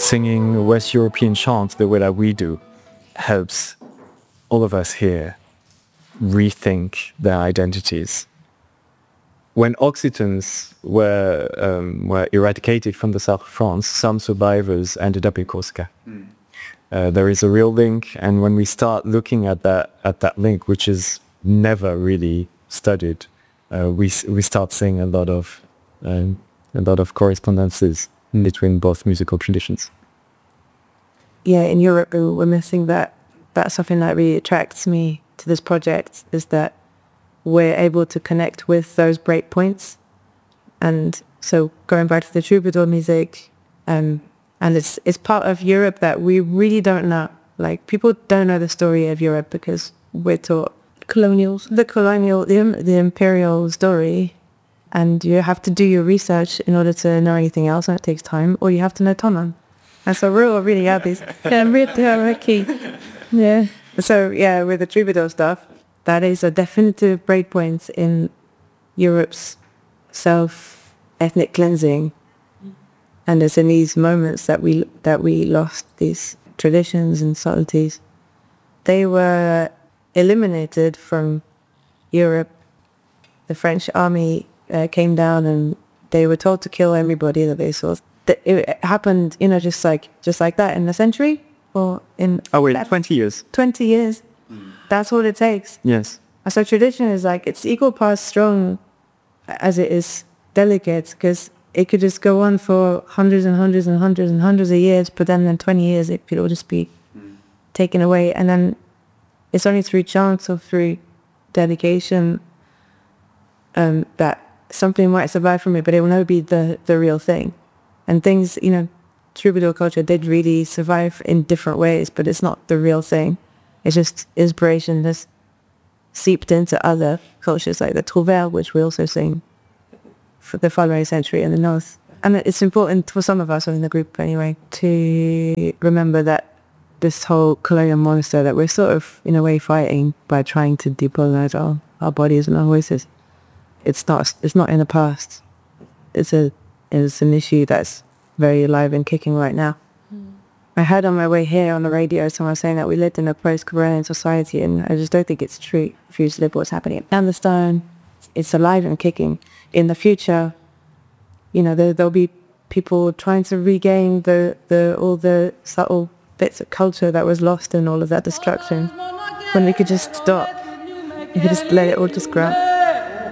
singing West European chants the way that we do helps all of us here rethink their identities. When Occitans were eradicated from the south of France, some survivors ended up in Corsica. There is a real link, and when we start looking at that link, which is never really studied, we start seeing a lot of correspondences between both musical traditions. Yeah, in Europe we're missing that. That's something that really attracts me to this project, is that we're able to connect with those breakpoints. And so going back to the troubadour music, and it's part of Europe that we really don't know. Like, people don't know the story of Europe because we're taught the imperial story, and you have to do your research in order to know anything else, and it takes time, or you have to know Tonon. And so we're all really happy. Yeah. So yeah, with the troubadour stuff, that is a definitive breakpoint in Europe's self-ethnic cleansing. And it's in these moments that we lost these traditions and subtleties. They were eliminated from Europe. The French army came down, and they were told to kill everybody that they saw. It happened, just like that in a century, or in 20 years. 20 years. That's all it takes. Yes. So tradition is like, it's equal parts strong as it is delicate, because it could just go on for hundreds and hundreds and hundreds and hundreds of years, but then in 20 years it could all just be taken away. And then it's only through chants or through dedication that something might survive from it, but it will never be the real thing. And things, troubadour culture did really survive in different ways, but it's not the real thing. It's just inspiration that's seeped into other cultures, like the trouvère, which we also sing for the following century in the north. And it's important for some of us, or in the group anyway, to remember that this whole colonial monster that we're sort of, in a way, fighting by trying to decolonize our bodies and our voices, it's not in the past. It's an issue that's very alive and kicking right now. I heard on my way here on the radio someone saying that we lived in a post-Corellian society, and I just don't think it's true. If you just live what's happening at Anderstone, it's alive and kicking. In the future, there'll be people trying to regain all the subtle bits of culture that was lost in all of that destruction, when we could just stop. We could just let it all just grow.